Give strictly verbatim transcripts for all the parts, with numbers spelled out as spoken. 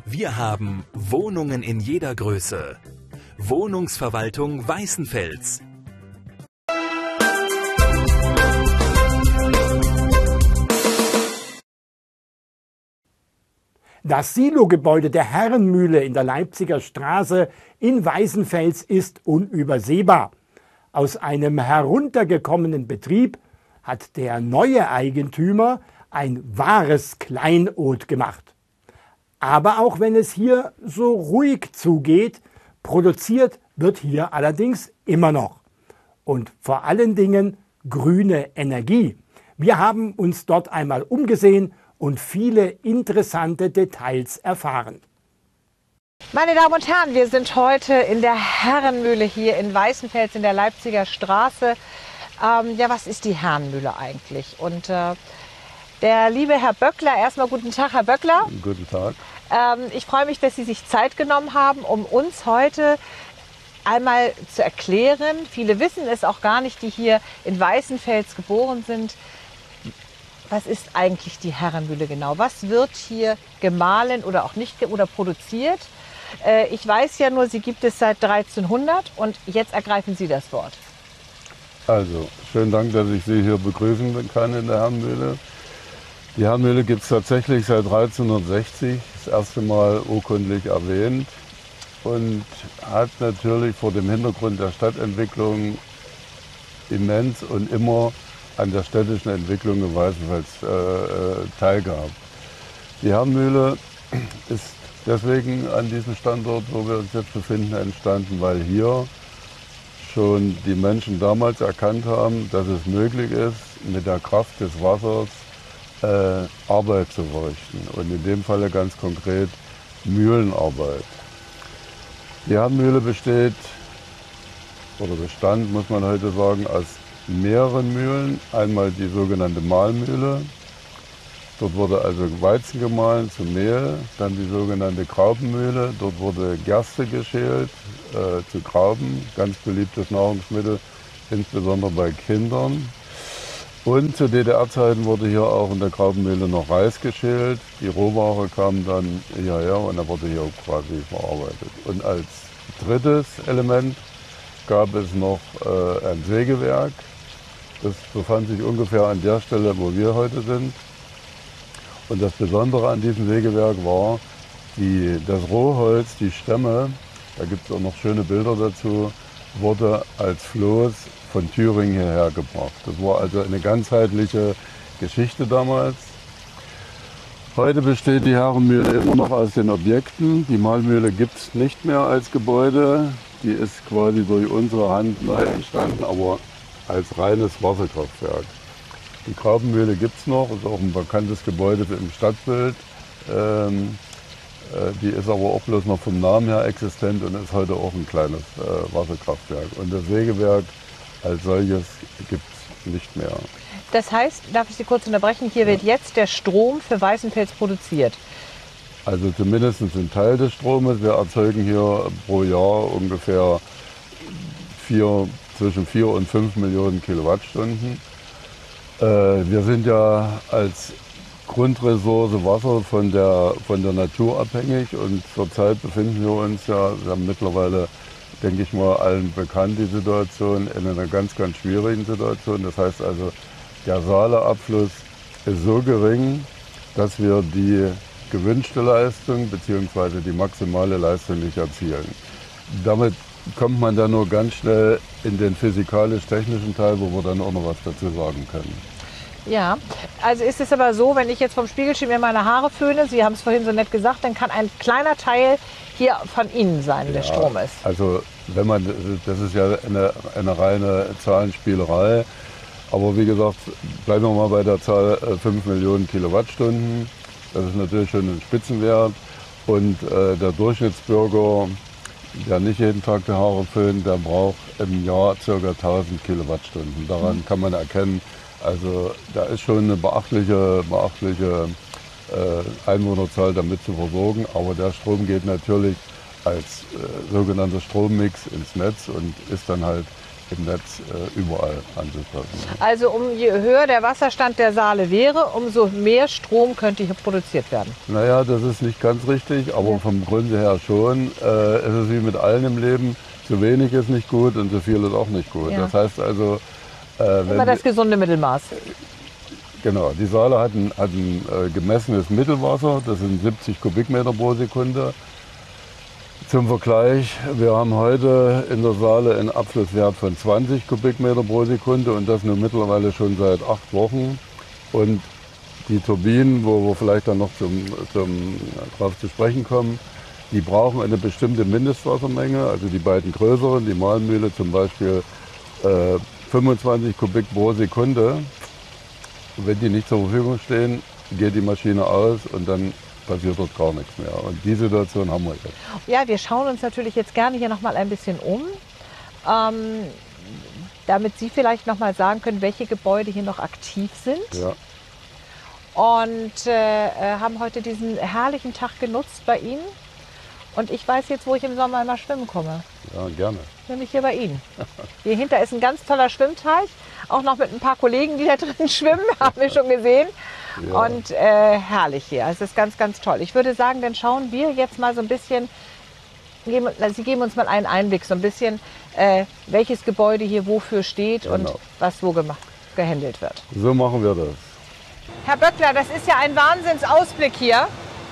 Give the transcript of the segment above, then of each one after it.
Wir haben Wohnungen in jeder Größe. Wohnungsverwaltung Weißenfels. Das Silogebäude der Herrenmühle in der Leipziger Straße in Weißenfels ist unübersehbar. Aus einem heruntergekommenen Betrieb hat der neue Eigentümer ein wahres Kleinod gemacht. Aber auch wenn es hier so ruhig zugeht, produziert wird hier allerdings immer noch. Und vor allen Dingen grüne Energie. Wir haben uns dort einmal umgesehen und viele interessante Details erfahren. Meine Damen und Herren, wir sind heute in der Herrenmühle hier in Weißenfels in der Leipziger Straße. Ähm, ja, was ist die Herrenmühle eigentlich? Und äh, der liebe Herr Böckler, erstmal guten Tag, Herr Böckler. Guten Tag. Ähm, ich freue mich, dass Sie sich Zeit genommen haben, um uns heute einmal zu erklären. Viele wissen es auch gar nicht, die hier in Weißenfels geboren sind. Was ist eigentlich die Herrenmühle genau? Was wird hier gemahlen oder auch nicht oder produziert? Äh, ich weiß ja nur, sie gibt es seit dreizehnhundert und jetzt ergreifen Sie das Wort. Also, schönen Dank, dass ich Sie hier begrüßen kann in der Herrenmühle. Die Herrenmühle gibt es tatsächlich seit dreizehnhundertsechzig, das erste Mal urkundlich erwähnt und hat natürlich vor dem Hintergrund der Stadtentwicklung immens und immer an der städtischen Entwicklung in Weißenfels äh, teilgehabt. Die Herrenmühle ist deswegen an diesem Standort, wo wir uns jetzt befinden, entstanden, weil hier schon die Menschen damals erkannt haben, dass es möglich ist, mit der Kraft des Wassers äh, Arbeit zu verrichten. Und in dem Falle ganz konkret Mühlenarbeit. Die Herrenmühle besteht, oder bestand, muss man heute sagen, aus mehreren Mühlen. Einmal die sogenannte Mahlmühle. Dort wurde also Weizen gemahlen zu Mehl. Dann die sogenannte Graubenmühle. Dort wurde Gerste geschält äh, zu Grauben. Ganz beliebtes Nahrungsmittel, insbesondere bei Kindern. Und zu D D R-Zeiten wurde hier auch in der Graubenmühle noch Reis geschält. Die Rohware kam dann hierher und da wurde hier quasi verarbeitet. Und als drittes Element gab es noch äh, ein Sägewerk. Das befand sich ungefähr an der Stelle, wo wir heute sind. Und das Besondere an diesem Sägewerk war, die, das Rohholz, die Stämme, da gibt es auch noch schöne Bilder dazu, wurde als Floß von Thüringen hierher gebracht. Das war also eine ganzheitliche Geschichte damals. Heute besteht die Herrenmühle immer noch aus den Objekten. Die Mahlmühle gibt es nicht mehr als Gebäude. Die ist quasi durch unsere Hand neu entstanden, aber als reines Wasserkraftwerk. Die Graubenmühle gibt es noch, ist auch ein bekanntes Gebäude im Stadtbild. Ähm, äh, die ist aber auch bloß noch vom Namen her existent und ist heute auch ein kleines äh, Wasserkraftwerk. Und das Sägewerk als solches gibt es nicht mehr. Das heißt, darf ich Sie kurz unterbrechen, hier ja. wird jetzt der Strom für Weißenfels produziert? Also zumindest ein Teil des Stromes. Wir erzeugen hier pro Jahr ungefähr vier, zwischen vier und fünf Millionen Kilowattstunden. Äh, wir sind ja als Grundressource Wasser von der, von der Natur abhängig und zurzeit befinden wir uns ja, wir haben mittlerweile, denke ich mal, allen bekannt die Situation, in einer ganz, ganz schwierigen Situation. Das heißt also, der Saaleabfluss ist so gering, dass wir die gewünschte Leistung bzw. die maximale Leistung nicht erzielen. Damit kommt man dann nur ganz schnell in den physikalisch-technischen Teil, wo wir dann auch noch was dazu sagen können. Ja, also ist es aber so, wenn ich jetzt vom Spiegelschirm mir meine Haare föhne, Sie haben es vorhin so nett gesagt, dann kann ein kleiner Teil hier von Ihnen sein, ja, des Stromes. Also wenn man, das ist ja eine, eine reine Zahlenspielerei, aber wie gesagt, bleiben wir mal bei der Zahl fünf Millionen Kilowattstunden. Das ist natürlich schon ein Spitzenwert und äh, der Durchschnittsbürger, der nicht jeden Tag die Haare föhnt, der braucht im Jahr ca. tausend Kilowattstunden. Daran mhm. kann man erkennen, also da ist schon eine beachtliche, beachtliche äh, Einwohnerzahl damit zu versorgen, aber der Strom geht natürlich als äh, sogenannter Strommix ins Netz und ist dann halt im Netz äh, überall anzutreffen. Also um je höher der Wasserstand der Saale wäre, umso mehr Strom könnte hier produziert werden. Naja, das ist nicht ganz richtig, aber Ja. vom Grunde her schon. Äh, es ist wie mit allem im Leben, zu wenig ist nicht gut und zu viel ist auch nicht gut. Ja. Das heißt also, äh, wenn Immer das gesunde Mittelmaß. Genau, die Saale hat ein, hat ein äh, gemessenes Mittelwasser, das sind siebzig Kubikmeter pro Sekunde. Zum Vergleich, wir haben heute in der Saale einen Abflusswert von zwanzig Kubikmeter pro Sekunde und das nun mittlerweile schon seit acht Wochen. Und die Turbinen, wo wir vielleicht dann noch zum, zum, drauf zu sprechen kommen, die brauchen eine bestimmte Mindestwassermenge, also die beiden größeren, die Mahlmühle zum Beispiel äh, fünfundzwanzig Kubik pro Sekunde. Und wenn die nicht zur Verfügung stehen, geht die Maschine aus und dann passiert dort gar nichts mehr. Und die Situation haben wir jetzt. Ja, wir schauen uns natürlich jetzt gerne hier noch mal ein bisschen um, ähm, damit Sie vielleicht noch mal sagen können, welche Gebäude hier noch aktiv sind. Ja. Und äh, haben heute diesen herrlichen Tag genutzt bei Ihnen. Und ich weiß jetzt, wo ich im Sommer immer schwimmen komme. Ja, gerne. Nämlich hier bei Ihnen. Hier hinter ist ein ganz toller Schwimmteich. Auch noch mit ein paar Kollegen, die da drin schwimmen, haben wir schon gesehen. Ja. Und äh, herrlich hier. Es ist ganz, ganz toll. Ich würde sagen, dann schauen wir jetzt mal so ein bisschen, geben, Sie geben uns mal einen Einblick, so ein bisschen, äh, welches Gebäude hier wofür steht und Genau. was wo gemacht, gehandelt wird. So machen wir das. Herr Böckler, das ist ja ein Wahnsinnsausblick hier.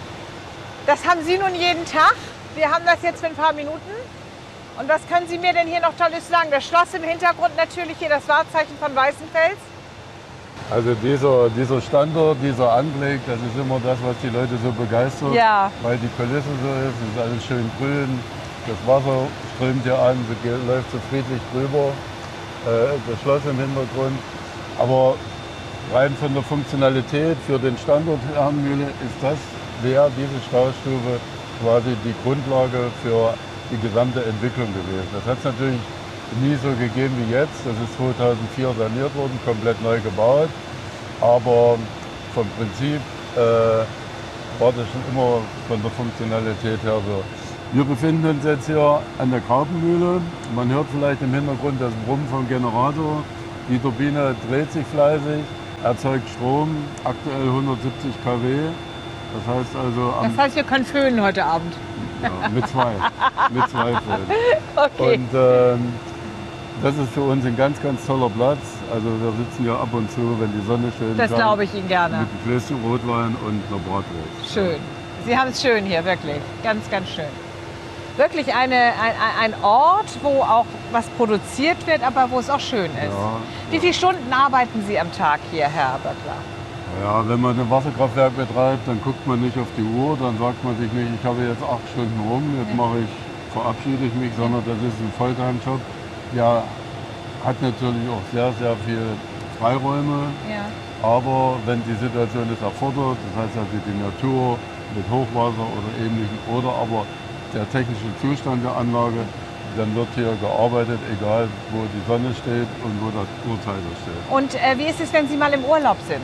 Das haben Sie nun jeden Tag. Wir haben das jetzt für ein paar Minuten. Und was können Sie mir denn hier noch Tolles sagen? Das Schloss im Hintergrund natürlich hier, das Wahrzeichen von Weißenfels. Also dieser, dieser Standort, dieser Anblick, das ist immer das, was die Leute so begeistert. Ja. Weil die Kulisse so ist, es ist alles schön grün, das Wasser strömt hier an, so geht, läuft so friedlich drüber, äh, das Schloss im Hintergrund. Aber rein von der Funktionalität für den Standort Herrenmühle ist das, wäre diese Staustube quasi die Grundlage für die gesamte Entwicklung gewesen. Das hat es natürlich nie so gegeben wie jetzt. Das ist zweitausendvier saniert worden, komplett neu gebaut. Aber vom Prinzip äh, war das schon immer von der Funktionalität her so. Wir befinden uns jetzt hier an der Kartenmühle. Man hört vielleicht im Hintergrund das Brummen vom Generator. Die Turbine dreht sich fleißig, erzeugt Strom, aktuell hundertsiebzig Kilowatt. Das heißt also am Das heißt, wir können föhnen heute Abend. ja, mit zwei, mit zwei Föhnen. Okay. Und ähm, das ist für uns ein ganz, ganz toller Platz. Also wir sitzen hier ab und zu, wenn die Sonne schön Das scheint, glaube ich Ihnen gerne. mit einem Gläschen Rotwein und einer Bratwurst. Schön. Sie haben es schön hier, wirklich. Ganz, ganz schön. Wirklich eine, ein, ein Ort, wo auch was produziert wird, aber wo es auch schön ist. Ja, Wie viele Stunden arbeiten Sie am Tag hier, Herr Böckler? ja, wenn man ein Wasserkraftwerk betreibt, dann guckt man nicht auf die Uhr, dann sagt man sich nicht, ich habe jetzt acht Stunden rum, jetzt mache ich, verabschiede ich mich, sondern das ist ein Volltime-Job. Ja, hat natürlich auch sehr, sehr viel Freiräume, Ja. aber wenn die Situation es erfordert, das heißt also die Natur mit Hochwasser oder ähnlichem, oder aber der technische Zustand der Anlage, dann wird hier gearbeitet, egal wo die Sonne steht und wo das Uhrzeiger steht. Und äh, wie ist es, wenn Sie mal im Urlaub sind?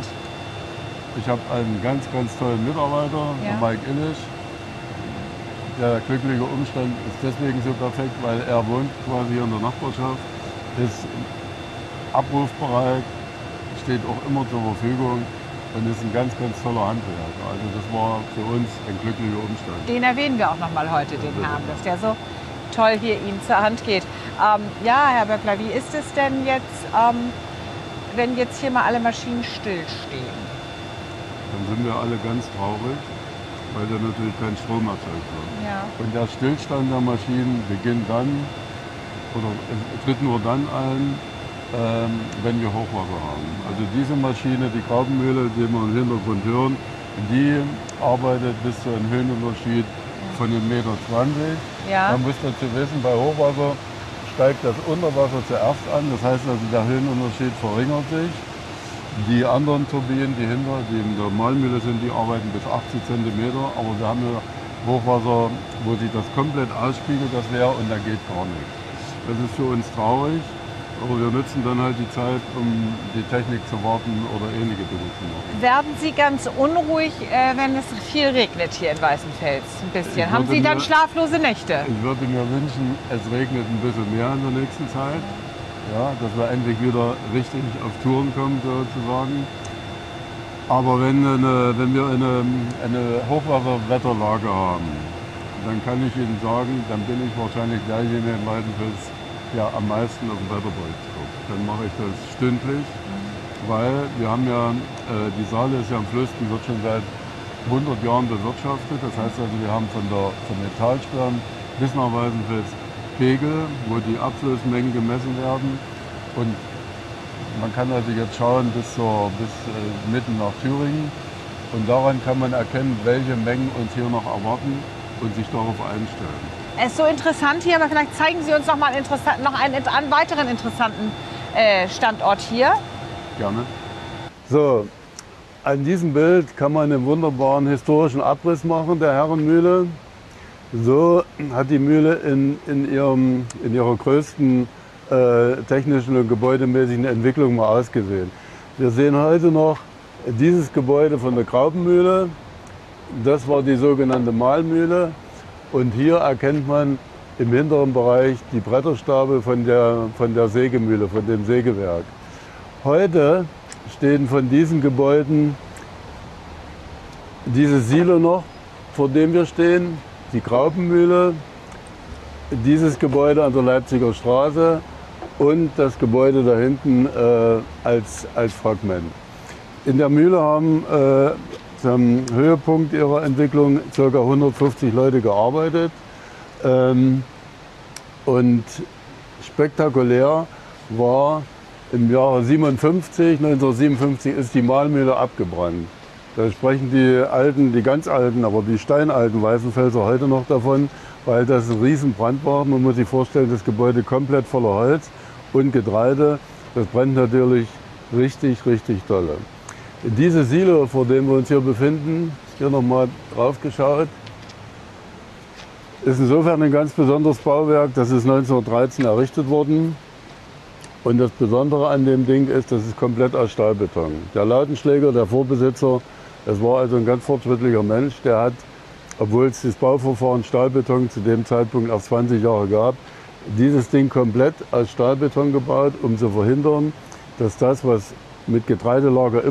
Ich habe einen ganz, ganz tollen Mitarbeiter, Ja. der Mike Illich. Der glückliche Umstand ist deswegen so perfekt, weil er wohnt quasi hier in der Nachbarschaft, ist abrufbereit, steht auch immer zur Verfügung und ist ein ganz, ganz toller Handwerker. Also das war für uns ein glücklicher Umstand. Den erwähnen wir auch noch mal heute, den Herrn, dass der so toll hier Ihnen zur Hand geht. Ähm, ja, Herr Böckler, wie ist es denn jetzt, ähm, wenn jetzt hier mal alle Maschinen stillstehen? Dann sind wir alle ganz traurig, weil da natürlich kein Strom erzeugt wird. Ja. Und der Stillstand der Maschinen beginnt dann, oder es tritt nur dann ein, ähm, wenn wir Hochwasser haben. Also diese Maschine, die Kartenmühle, die wir im Hintergrund hören, die arbeitet bis zu einem Höhenunterschied von einem Meter zwanzig. Ja. Man muss dazu wissen, bei Hochwasser steigt das Unterwasser zuerst an. Das heißt also, der Höhenunterschied verringert sich. Die anderen Turbinen, die hinter, die in der Mahlmühle sind, die arbeiten bis achtzig Zentimeter. Aber wir haben ja Hochwasser, wo sich das komplett ausspiegelt, das Wehr, und da geht gar nichts. Das ist für uns traurig. Aber wir nutzen dann halt die Zeit, um die Technik zu warten oder ähnliche Dinge zu machen. Werden Sie ganz unruhig, äh, wenn es viel regnet hier in Weißenfels? Ein bisschen. Ich Haben würde Sie dann mir- schlaflose Nächte? Ich würde mir wünschen, es regnet ein bisschen mehr in der nächsten Zeit. ja, dass wir endlich wieder richtig auf Touren kommen sozusagen. Aber wenn, eine, wenn wir eine, eine Hochwasserwetterlage haben, dann kann ich Ihnen sagen, dann bin ich wahrscheinlich derjenige in Weißenfels, der am meisten auf den Wetterbericht guckt. Dann mache ich das stündlich, weil wir haben ja, äh, die Saale ist ja am Fluss, die wird schon seit hundert Jahren bewirtschaftet. Das heißt also, wir haben von, der, von den Talsperren bis nach Weißenfels Pegel, wo die Abflussmengen gemessen werden. Und man kann also jetzt schauen bis, zur, bis äh, mitten nach Thüringen. Und daran kann man erkennen, welche Mengen uns hier noch erwarten und sich darauf einstellen. Es ist so interessant hier, aber vielleicht zeigen Sie uns noch mal interessant, noch einen, einen weiteren interessanten äh, Standort hier. Gerne. So, an diesem Bild kann man einen wunderbaren historischen Abriss machen der Herrenmühle. So hat die Mühle in, in, ihrem, in ihrer größten äh, technischen und gebäudemäßigen Entwicklung mal ausgesehen. Wir sehen heute noch dieses Gebäude von der Graupenmühle. Das war die sogenannte Mahlmühle. Und hier erkennt man im hinteren Bereich die Bretterstapel von der, von der Sägemühle, von dem Sägewerk. Heute stehen von diesen Gebäuden dieses Silo noch, vor dem wir stehen, die Graupenmühle, dieses Gebäude an der Leipziger Straße und das Gebäude da hinten äh, als, als Fragment. In der Mühle haben äh, zum Höhepunkt ihrer Entwicklung ca. hundertfünfzig Leute gearbeitet. Ähm, und spektakulär war im Jahre siebenundfünfzig, neunzehnhundertsiebenundfünfzig ist die Mahlmühle abgebrannt. Da sprechen die alten, die ganz alten, aber die steinalten Weißenfelser heute noch davon, weil das ein Riesenbrand war. Man muss sich vorstellen, das Gebäude komplett voller Holz und Getreide. Das brennt natürlich richtig, richtig dolle. Diese Silo, vor dem wir uns hier befinden, hier nochmal drauf geschaut, ist insofern ein ganz besonderes Bauwerk. Das ist neunzehnhundertdreizehn errichtet worden. Und das Besondere an dem Ding ist, das ist komplett aus Stahlbeton. Der Lautenschläger, der Vorbesitzer, das war also ein ganz fortschrittlicher Mensch, der hat, obwohl es das Bauverfahren Stahlbeton zu dem Zeitpunkt erst zwanzig Jahre gab, dieses Ding komplett aus Stahlbeton gebaut, um zu verhindern, dass das, was mit Getreidelager